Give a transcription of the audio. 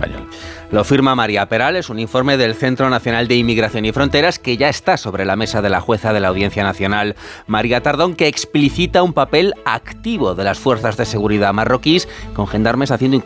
español. Lo firma María Peral, es un informe del Centro Nacional de Inmigración y Fronteras que ya está sobre la mesa de la jueza de la Audiencia Nacional, María Tardón, que explicita un papel activo de las fuerzas de seguridad marroquíes, con gendarmes haciendo incluso